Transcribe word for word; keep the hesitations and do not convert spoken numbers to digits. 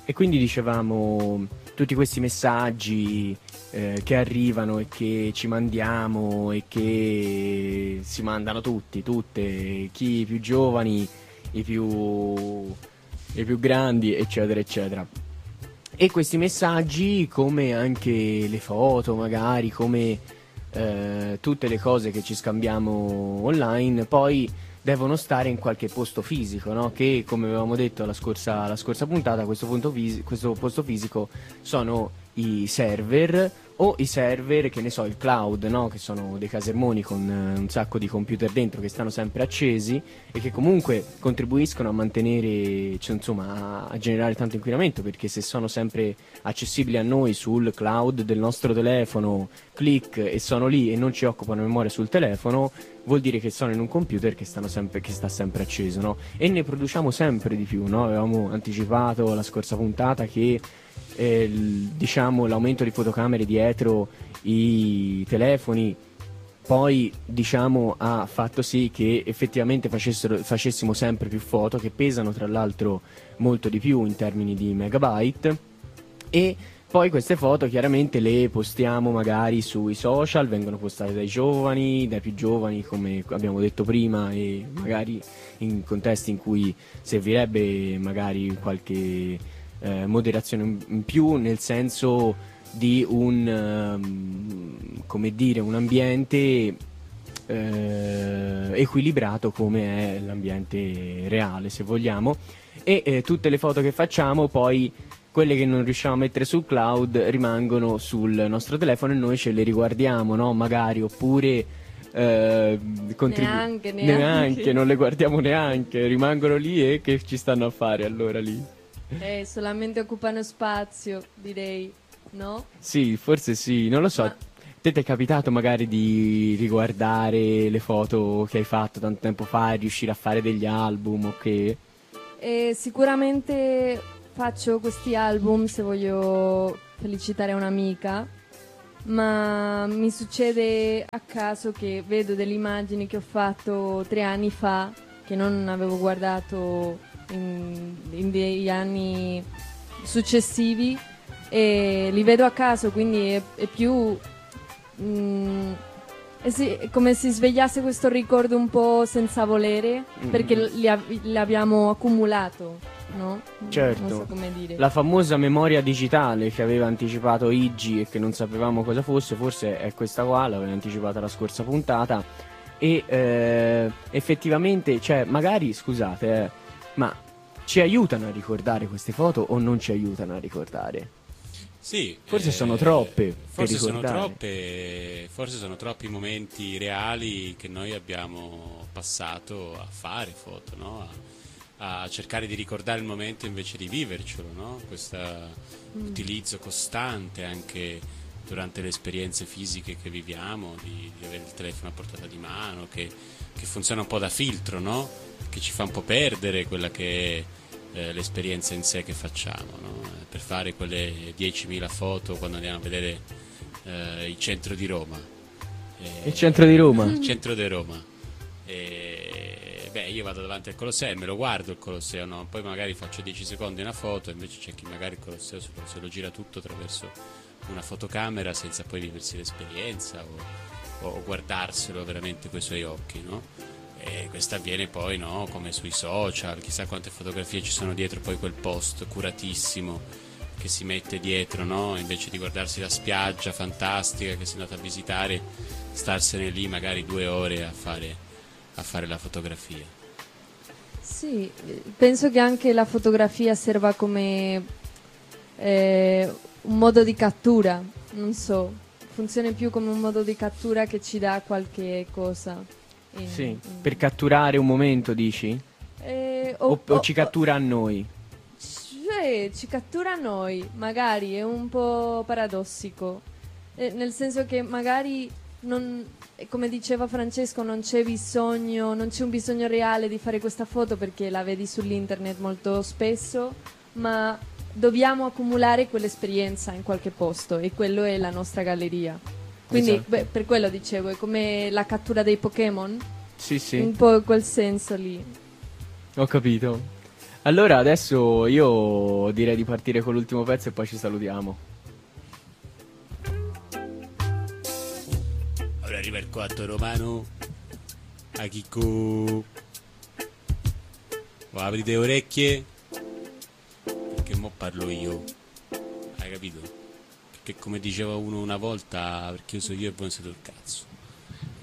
e quindi dicevamo, tutti questi messaggi eh, che arrivano e che ci mandiamo e che si mandano tutti, tutte, chi più giovani, i più, i più grandi, eccetera, eccetera. E questi messaggi, come anche le foto, magari, come eh, tutte le cose che ci scambiamo online, poi devono stare in qualche posto fisico, no? Che, come avevamo detto la scorsa, la scorsa puntata, questo, punto fisi- questo posto fisico sono i server, o i server, che ne so, il cloud, no? Che sono dei casermoni con eh, un sacco di computer dentro che stanno sempre accesi e che comunque contribuiscono a mantenere, cioè, insomma, a, a generare tanto inquinamento, perché se sono sempre accessibili a noi sul cloud del nostro telefono, click, e sono lì e non ci occupano memoria sul telefono, vuol dire che sono in un computer che, stanno sempre, che sta sempre acceso, no? E ne produciamo sempre di più, no? Avevamo anticipato la scorsa puntata che eh, il, diciamo, l'aumento di fotocamere dietro i telefoni poi, diciamo, ha fatto sì che effettivamente facessero, facessimo sempre più foto, che pesano tra l'altro molto di più in termini di megabyte, e poi queste foto chiaramente le postiamo magari sui social, vengono postate dai giovani, dai più giovani, come abbiamo detto prima, e magari in contesti in cui servirebbe magari qualche eh, moderazione in più, nel senso di un, um, come dire, un ambiente eh, equilibrato come è l'ambiente reale, se vogliamo, e eh, tutte le foto che facciamo poi, quelle che non riusciamo a mettere sul cloud, rimangono sul nostro telefono e noi ce le riguardiamo, no? Magari, oppure eh, contribu- neanche, neanche. neanche, non le guardiamo neanche, rimangono lì, e che ci stanno a fare allora lì? Eh, solamente occupano spazio, direi, no? Sì, forse sì, non lo so. Ma... Te ti è capitato magari di riguardare le foto che hai fatto tanto tempo fa e riuscire a fare degli album o che? Eh, sicuramente faccio questi album se voglio felicitare un'amica, ma mi succede a caso che vedo delle immagini che ho fatto tre anni fa, che non avevo guardato in, in degli anni successivi, e li vedo a caso, quindi è, è più mm, è, si, è come se svegliasse questo ricordo un po' senza volere, mm-hmm. perché li, av- li abbiamo accumulato, no? Certo, non so come dire. La famosa memoria digitale che aveva anticipato Iggy e che non sapevamo cosa fosse, forse è questa qua, l'aveva anticipata la scorsa puntata, e eh, effettivamente, cioè, magari, scusate, eh, ma ci aiutano a ricordare queste foto o non ci aiutano a ricordare? Sì, forse eh, sono troppe. Forse per sono ricordare. troppe, forse sono troppi momenti reali che noi abbiamo passato a fare foto, no? A, a cercare di ricordare il momento invece di vivercelo, no? Questo mm. utilizzo costante anche durante le esperienze fisiche che viviamo, di, di avere il telefono a portata di mano, che, che funziona un po' da filtro, no? Che ci fa un po' perdere quella che è eh, l'esperienza in sé che facciamo, no? Per fare quelle diecimila foto quando andiamo a vedere eh, il centro di Roma. Eh, il centro di Roma? Il centro di Roma. E, beh, io vado davanti al Colosseo e me lo guardo il Colosseo, no? Poi magari faccio dieci secondi una foto, invece c'è chi magari il Colosseo se lo, se lo gira tutto attraverso una fotocamera senza poi viversi l'esperienza o, o guardarselo veramente coi suoi occhi, no? E questo avviene poi, no, come sui social, chissà quante fotografie ci sono dietro poi quel post curatissimo che si mette dietro, no? Invece di guardarsi la spiaggia fantastica che si è andato a visitare, starsene lì magari due ore a fare, a fare la fotografia. Sì, penso che anche la fotografia serva come eh, un modo di cattura, non so, funziona più come un modo di cattura che ci dà qualche cosa. In, sì, in... per catturare un momento, dici? Eh, o, o, o o ci cattura a noi? Cioè, ci cattura a noi, magari è un po' paradossico, eh, nel senso che magari, non, come diceva Francesco, non c'è bisogno, non c'è un bisogno reale di fare questa foto perché la vedi sull'internet molto spesso, ma dobbiamo accumulare quell'esperienza in qualche posto e quello è la nostra galleria. Quindi esatto. beh, per quello dicevo, è come la cattura dei Pokémon. Sì, sì. Un po' quel senso lì. Ho capito. Allora adesso io direi di partire con l'ultimo pezzo e poi ci salutiamo. Ora arriva il quarto romano. A Chicco. Oh, aprite le orecchie. Perché mo parlo io. Hai capito? Perché come diceva uno una volta, perché io so io e voi non siete il cazzo.